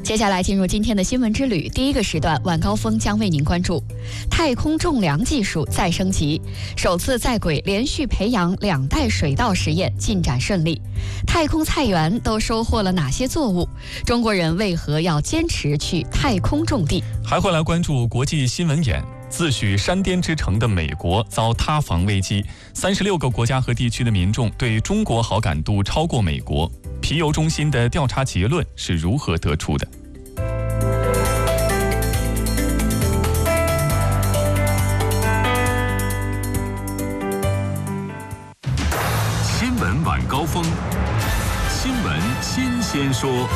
接下来进入今天的新闻之旅，第一个时段晚高峰将为您关注太空种粮技术再升级，首次在轨连续培养2代水稻实验进展顺利，太空菜园都收获了哪些作物？中国人为何要坚持去太空种地？ 还会来关注国际新闻眼。自诩山巅之城的美国遭塌房危机，36个国家和地区的民众对中国好感度超过美国。皮尤中心的调查结论是如何得出的？ 新闻晚高峰，新闻新鲜说。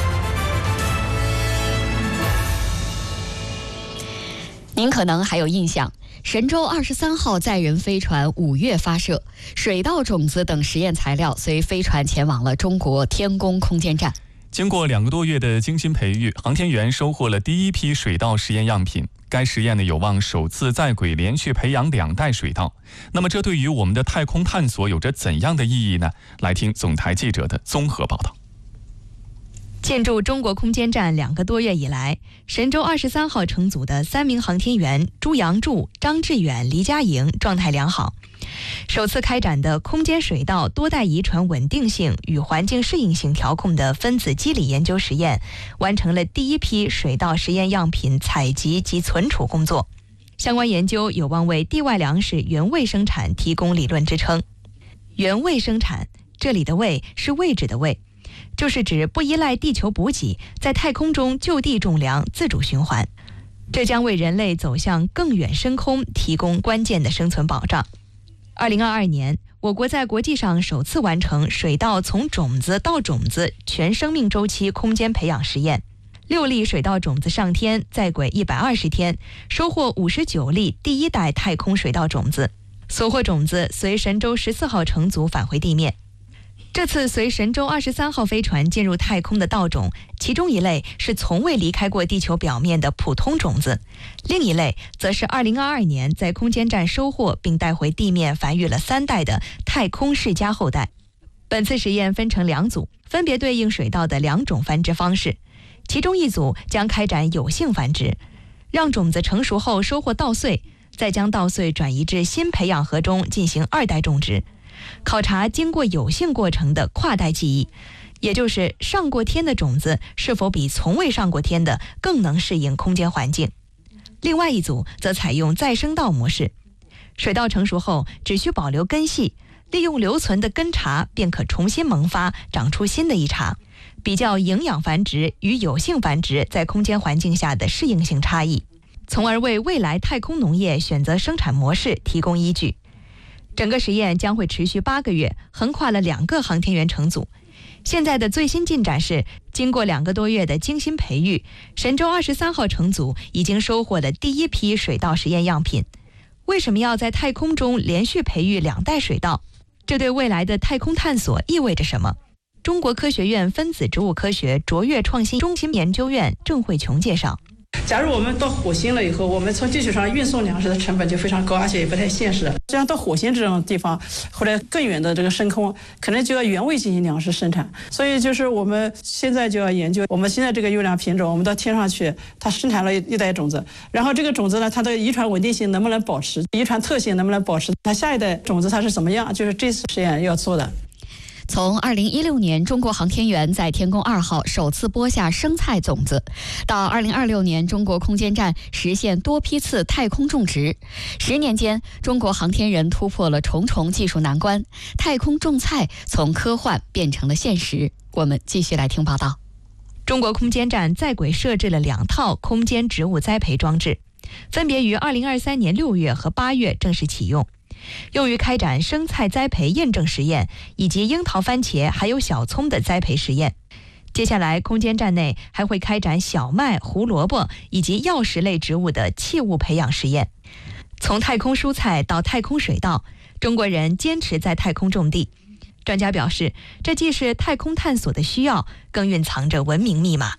您可能还有印象，神舟23号载人飞船5月发射，水稻种子等实验材料随飞船前往了中国天宫空间站。 经过2个多月的精心培育，航天员收获了第一批水稻实验样品。该实验呢有望首次在轨连续培养2代水稻。那么这对于我们的太空探索有着怎样的意义呢？来听总台记者的综合报道。 建筑中国空间站2个多月以来，神舟23号乘组的3名航天员朱杨柱、张志远、黎佳莹状态良好。首次开展的空间水稻多代遗传稳定性与环境适应性调控的分子机理研究实验，完成了第一批水稻实验样品采集及存储工作。相关研究有望为地外粮食原位生产提供理论支撑。原位生产，这里的位是位置的位，就是指不依赖地球补给，在太空中就地种粮，自主循环。这将为人类走向更远深空提供关键的生存保障。2022年，我国在国际上首次完成水稻从种子到种子全生命周期空间培养实验，6粒水稻种子上天，在轨120天，收获59粒第1代太空水稻种子。所获种子随神舟14号乘组返回地面。这次随神舟23号飞船进入太空的稻种，其中一类是从未离开过地球表面的普通种子，另一类则是2022年在空间站收获并带回地面繁育了3代的太空世家后代。本次实验分成2组，分别对应水稻的2种繁殖方式，其中一组将开展有性繁殖，让种子成熟后收获稻穗，再将稻穗转移至新培养盒中进行2代种植，考察经过有性过程的跨代记忆，也就是上过天的种子是否比从未上过天的更能适应空间环境。另外一组则采用再生稻模式，水稻成熟后只需保留根系，利用留存的根茬便可重新萌发，长出新的一茬，比较营养繁殖与有性繁殖在空间环境下的适应性差异，从而为未来太空农业选择生产模式提供依据。整个实验将会持续8个月，横跨了2个航天员乘组。现在的最新进展是，经过2个多月的精心培育，神舟23号乘组已经收获了第一批水稻实验样品。为什么要在太空中连续培育2代水稻？这对未来的太空探索意味着什么？中国科学院分子植物科学卓越创新中心研究员郑慧琼介绍。 假如我们到火星了以后，我们从地球上运送粮食的成本就非常高，而且也不太现实。这样到火星这种地方，或者更远的这个深空，可能就要原位进行粮食生产。所以就是我们现在就要研究，我们现在这个优良品种，我们到天上去，它生产了1代种子，然后这个种子呢，它的遗传稳定性能不能保持，遗传特性能不能保持，它下一代种子它是怎么样，就是这次实验要做的。 从2016年中国航天员在天宫2号首次播下生菜种子，到2026年中国空间站实现多批次太空种植，10年间，中国航天人突破了重重技术难关，太空种菜从科幻变成了现实。我们继续来听报道。 中国空间站在轨设置了2套空间植物栽培装置，分别于2023年6月和8月正式启用，用于开展生菜栽培验证实验以及樱桃、番茄还有小葱的栽培实验。接下来，空间站内还会开展小麦、胡萝卜以及药食类植物的器物培养实验。从太空蔬菜到太空水稻，中国人坚持在太空种地。专家表示，这既是太空探索的需要，更蕴藏着文明密码。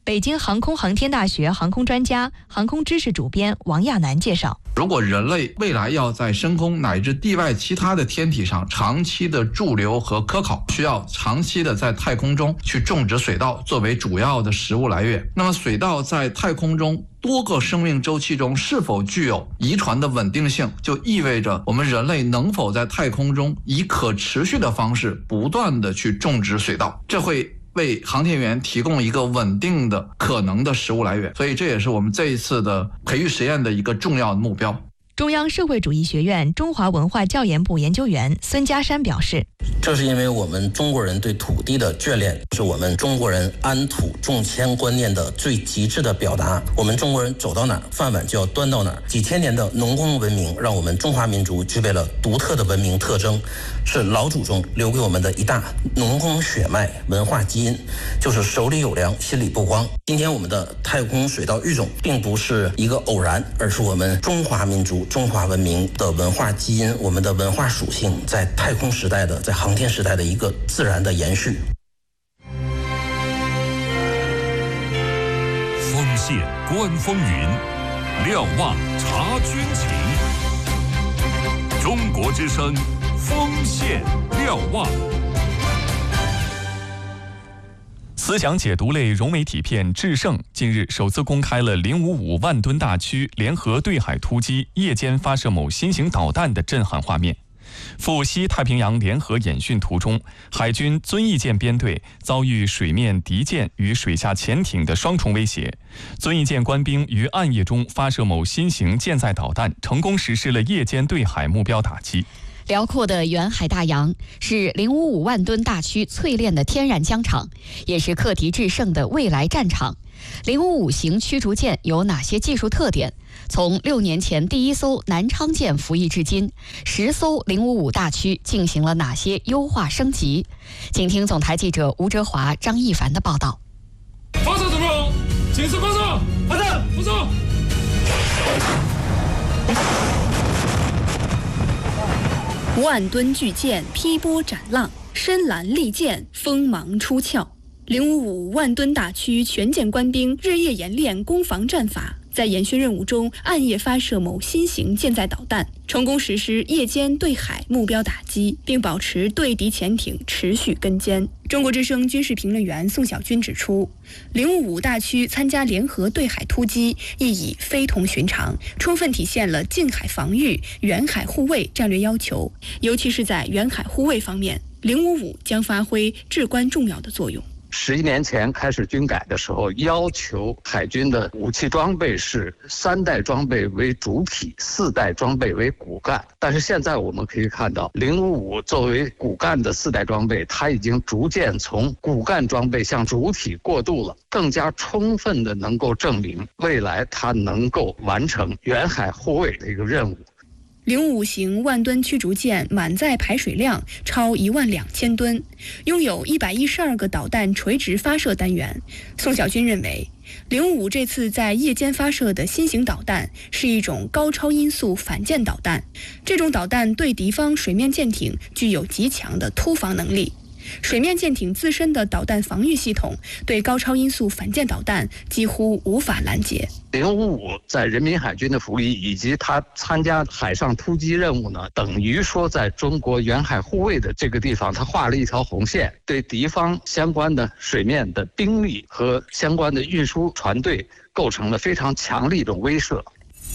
北京航空航天大学航空专家、航空知识主编王亚楠介绍， 如果人类未来要在深空乃至地外其他的天体上长期的驻留和科考，需要长期的在太空中去种植水稻作为主要的食物来源。那么水稻在太空中多个生命周期中是否具有遗传的稳定性，就意味着我们人类能否在太空中以可持续的方式不断的去种植水稻，这会为航天员提供一个稳定的可能的食物来源。所以这也是我们这一次的培育实验的一个重要的目标。 中央社会主义学院中华文化教研部研究员孙家山表示， 这是因为我们中国人对土地的眷恋，是我们中国人安土重迁观念的最极致的表达。我们中国人走到哪儿，饭碗就要端到哪儿。几千年的农耕文明让我们中华民族具备了独特的文明特征，是老祖宗留给我们的一大农耕血脉文化基因，就是手里有粮，心里不慌。今天我们的太空水稻育种并不是一个偶然，而是我们中华民族中华文明的文化基因，我们的文化属性在太空时代的，在航天时代的一个自然的延续。 锋线观风云，瞭望察军情。中国之声，锋线瞭望。 思想解读类融媒体片《制胜》近日首次公开了055万吨大驱联合对海突击夜间发射某新型导弹的震撼画面。赴西太平洋联合演训途中，海军遵义舰编队遭遇水面敌舰与水下潜艇的双重威胁。遵义舰官兵于暗夜中发射某新型舰载导弹，成功实施了夜间对海目标打击。 辽阔的远海大洋是055万吨大驱淬炼的天然疆场，也是克敌制胜的未来战场。055型驱逐舰有哪些技术特点？从6年前第一艘南昌舰服役至今，10艘055大驱进行了哪些优化升级？请听总台记者吴哲华、张一凡的报道。 发射准备好，请示发射，发射，发射。 万吨巨舰劈波斩浪，深蓝利剑锋芒出鞘。055万吨大驱全舰官兵日夜演练攻防战法，在演训任务中暗夜发射某新型舰载导弹，成功实施夜间对海目标打击，并保持对敌潜艇持续跟监。中国之声军事评论员宋小军指出，055大驱参加联合对海突击意义非同寻常，充分体现了近海防御、远海护卫战略要求，尤其是在远海护卫方面，055将发挥至关重要的作用。 11年前开始军改的时候，要求海军的武器装备是3代装备为主体，4代装备为骨干。但是现在我们可以看到，055作为骨干的4代装备，它已经逐渐从骨干装备向主体过渡了，更加充分的能够证明未来它能够完成远海护卫的一个任务。 055型万吨驱逐舰满载排水量超12000吨，拥有112个导弹垂直发射单元。宋小军认为，055这次在夜间发射的新型导弹是一种高超音速反舰导弹，这种导弹对敌方水面舰艇具有极强的突防能力。水面舰艇自身的导弹防御系统对高超音速反舰导弹几乎无法拦截。 055在人民海军的服役以及他参加海上突击任务呢，等于说在中国远海护卫的这个地方，他画了一条红线，对敌方相关的水面的兵力和相关的运输船队构成了非常强力的威慑。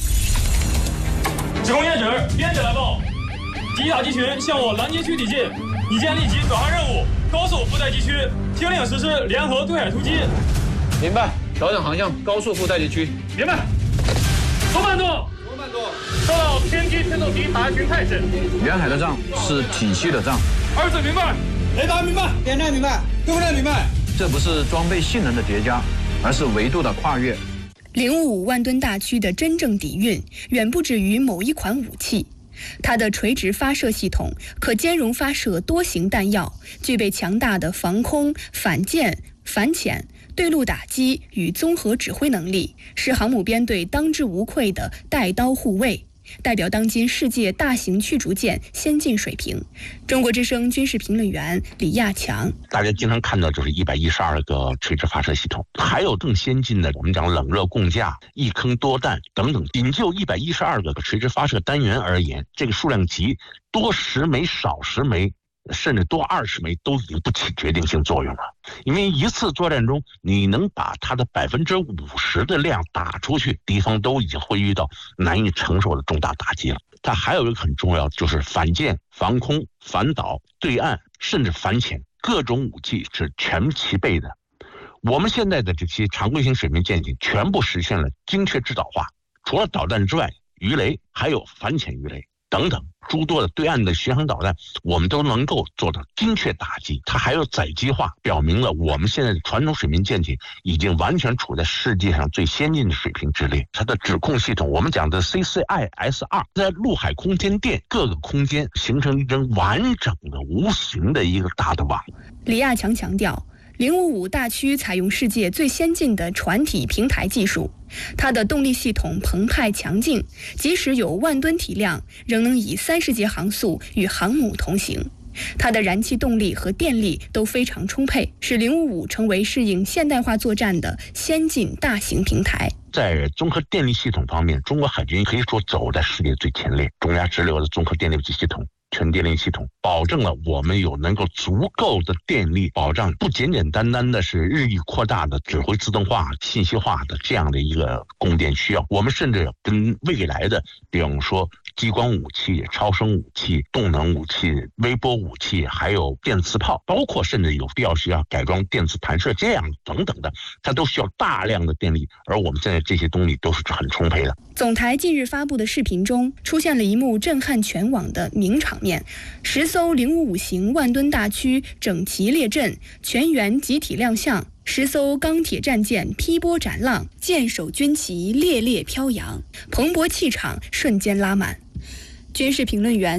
指挥验指，编制来报，敌打击群向我拦截区抵近，已经立即转换任务，高速布袋击区，听令实施联合对海突击。 明白，调整航向，高速布袋击区。 明白。多慢动，多慢动。收到，天机推动敌打击群态势。 远海的仗是体系的仗。 二字明白， 雷达明白，电站明白，对不对？明白。 这不是装备性能的叠加，而是维度的跨越。 055万吨大驱的真正底蕴远不止于某一款武器。它的垂直发射系统可兼容发射多型弹药，具备强大的防空、反舰、反潜、对陆打击与综合指挥能力，是航母编队当之无愧的带刀护卫。 代表当今世界大型驱逐舰先进水平。中国之声军事评论员李亚强： 大家经常看到就是112个垂直发射系统，还有更先进的，我们讲冷热共架、一坑多弹等等。仅就112个垂直发射单元而言，这个数量级多10枚少10枚，甚至多20枚都已经不起决定性作用了。因为一次作战中，你能把它的50%的量打出去，敌方都已经会遇到难以承受的重大打击了。它还有一个很重要，就是反舰、防空、反导、对岸，甚至反潜，各种武器是全齐备的。我们现在的这些常规型水面舰艇全部实现了精确制导化，除了导弹之外，鱼雷还有反潜鱼雷等等诸多的对岸的巡航导弹，我们都能够做到精确打击。它还有载机化，表明了我们现在的传统水面舰艇已经完全处在世界上最先进的水平之列。它的指控系统，我们讲的 CCISR， 在陆海空间电各个空间形成一根完整的无形的一个大的网。 李亚强强调，055大驱采用世界最先进的船体平台技术，它的动力系统澎湃强劲，即使有10000吨体量，仍能以30节航速与航母同行。它的燃气动力和电力都非常充沛，使055成为适应现代化作战的先进大型平台。 在综合电力系统方面，中国海军可以说走在世界最前列，中亚直流的综合电力系统、全电力系统，保证了我们有能够足够的电力保障，不简简单单的是日益扩大的指挥自动化、信息化的这样的一个供电需要。我们甚至跟未来的，比方说激光武器、超声武器、动能武器、微波武器，还有电磁炮，包括甚至有必要需要改装电磁弹射这样等等的，它都需要大量的电力，而我们现在这些东西都是很充沛的。 总台近日发布的视频中，出现了一幕震撼全网的名场面：10艘055型10000吨大驱整齐列阵，全员集体亮相，10艘钢铁战舰劈波斩浪，舰首军旗猎猎飘扬，蓬勃气场瞬间拉满。军事评论员